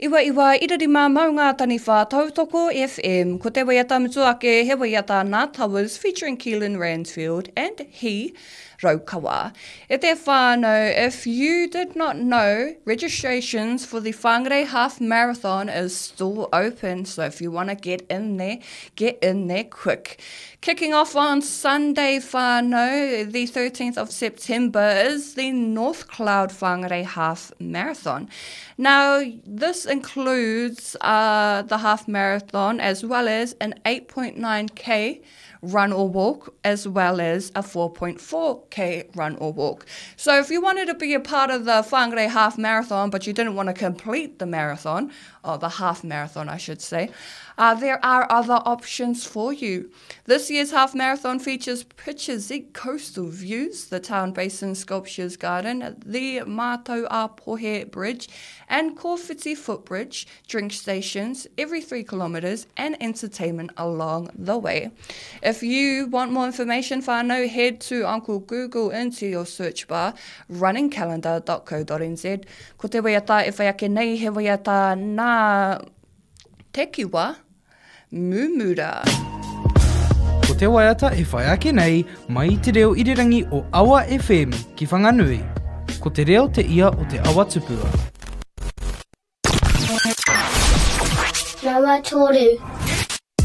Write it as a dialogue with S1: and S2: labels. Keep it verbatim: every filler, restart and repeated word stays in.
S1: Iwa iwa irarima maunga tani wha tautoko F M. Ko te waiata mutuake he waiata Nā Towers featuring Keelan Ransfield and he, Raukawa. E te whānau, if you did not know, registrations for the Whangarei Half Marathon is still open. So if you want to get in there, get in there quick. Kicking off on Sunday, whānau, the thirteenth of September, is the North Cloud Whangarei Half Marathon. Now, this includes uh, the half marathon as well as an eight point nine K run or walk, as well as a four point four K run or walk. So if you wanted to be a part of the Whangarei Half Marathon, but you didn't want to complete the marathon, or the half marathon, I should say, uh, there are other options for you. This year's half marathon features picturesque coastal views, the town basin sculptures garden, the Mātou a Pohe Bridge, and Kōwhiti Footbridge, drink stations every three kilometres, and entertainment along the way. If you want more information, whānau, head to Uncle Google into your search bar, running calendar dot co dot n z. Ko te waiata e whai ake nei, he waiata nā te kiwa, Mumura.
S2: Ko te waiata e whai ake nei, mai te reo irirangi o Awa F M ki Whanganui. Ko te reo te ia o te Awa Tupua.
S3: Rawa Toru.